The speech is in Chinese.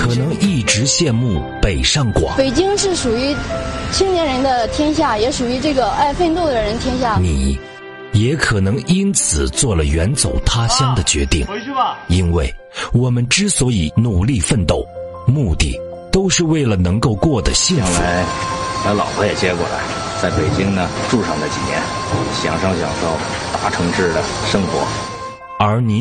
可能一直羡慕北上广， 北京是属于青年人的天下，也属于这个爱奋斗的人天下。 你也可能因此做了远走他乡的决定。 回去吧。 因为我们之所以努力奋斗，目的都是为了能够过得幸福。 将来把老婆也接过来，在北京呢住上那几年，享受大城市的生活。 而你